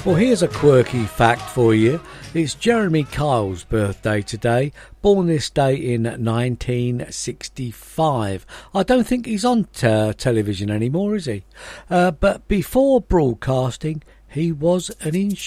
Well, here's a quirky fact for you. It's Jeremy Kyle's birthday today, born this day in 1965. I don't think he's on television anymore, is he? But before broadcasting, he was an